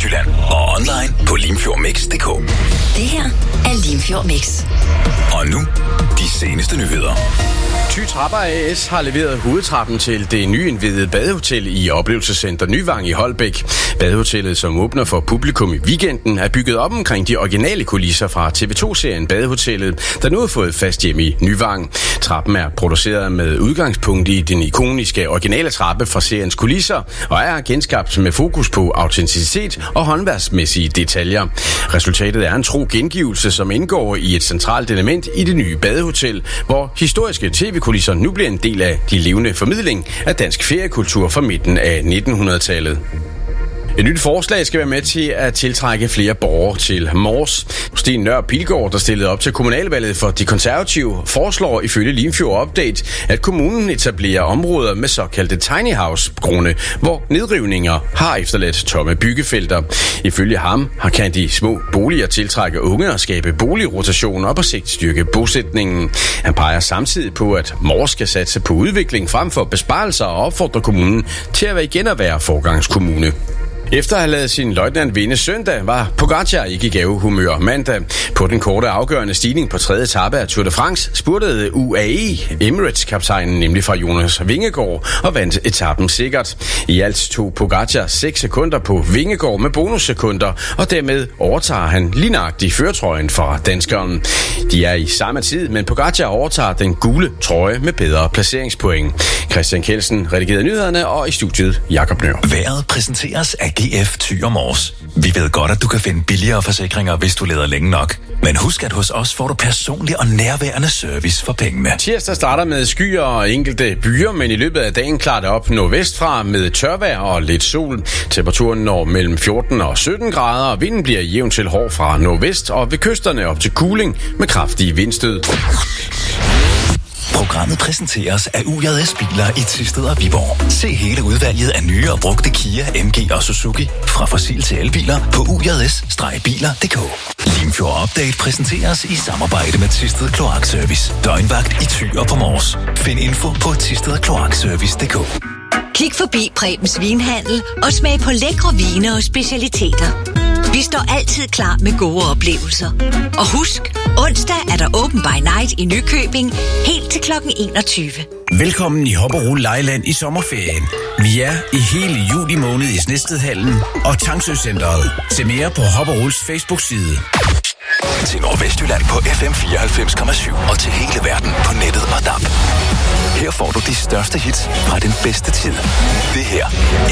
Nordvestjylland og online på limfjordmix.dk. Det her er Limfjord Mix. Og nu, de seneste nyheder. Thy Trapper AS har leveret hovedtrappen til det nyindvidede badehotel i Oplevelsescenter Nyvang i Holbæk. Badehotellet, som åbner for publikum i weekenden, er bygget op omkring de originale kulisser fra TV2-serien Badehotellet, der nu har fået fast hjem i Nyvang. Trappen er produceret med udgangspunkt i den ikoniske originale trappe fra seriens kulisser og er genskabt med fokus på autenticitet og håndværksmæssige detaljer. Resultatet er en tro gengivelse, som indgår i et centralt element i det nye badehotel, hvor historiske tv-kulisser nu bliver en del af de levende formidling af dansk feriekultur fra midten af 1900-tallet. Et nyt forslag skal være med til at tiltrække flere borgere til Mors. Sten Nør Pilgaard, der stillede op til kommunalvalget for De Konservative, foreslår ifølge Limfjord Update, at kommunen etablerer områder med såkaldte tiny house-grunde, hvor nedrivninger har efterladt tomme byggefelter. Ifølge ham kan de små boliger tiltrække unge og skabe boligrotation og på sigt styrke bosætningen. Han peger samtidig på, at Mors skal satse på udvikling frem for besparelser og opfordrer kommunen til at være forgangskommune. Efter at have ladet sin løjtnant vinde søndag, var Pogačar ikke i gavehumør mandag. På den korte afgørende stigning på 3. etape af Tour de France spurtede UAE Emirates-kaptajnen nemlig fra Jonas Vingegaard og vandt etappen sikkert. I alt tog Pogačar 6 sekunder på Vingegaard med bonussekunder, og dermed overtager han lige nøjagtigt førertrøjen fra danskeren. De er i samme tid, men Pogačar overtager den gule trøje med bedre placeringspoint. Christian Kjeldsen redigerede nyhederne, og i studiet Jakob Nør. Vejret præsenteres af GF Thy og Mors. Vi ved godt, at du kan finde billigere forsikringer, hvis du leder længe nok. Men husk, at hos os får du personlig og nærværende service for pengene. Tirsdag starter med skyer og enkelte byer, men i løbet af dagen klarer det op nordvestfra med tørvejr og lidt sol. Temperaturen når mellem 14 og 17 grader, og vinden bliver jævnt til hård fra nordvest og ved kysterne op til kuling med kraftige vindstød. Programmet præsenteres af UJS Biler i Thisted og Viborg. Se hele udvalget af nye og brugte Kia, MG og Suzuki fra fossil til elbiler på UJS-biler.dk. Limfjord Update præsenteres i samarbejde med Thisted Kloakservice. Døgnvagt i Thy og på Mors. Find info på thistedkloakservice.dk. Kig forbi Prebens Vinhandel og smag på lækre vine og specialiteter. Vi står altid klar med gode oplevelser. Og husk, onsdag er der Open by Night i Nykøbing helt til kl. 21. Velkommen i Hopperol Lejland i sommerferien. Vi er i hele juli måned i Snedstedhallen og Tangsø Centeret. Se mere på Hopperols Facebook-side. Til Nordvestjylland på FM 94,7 og til hele verden på nettet og DAB. Her får du de største hits fra den bedste tid. Det her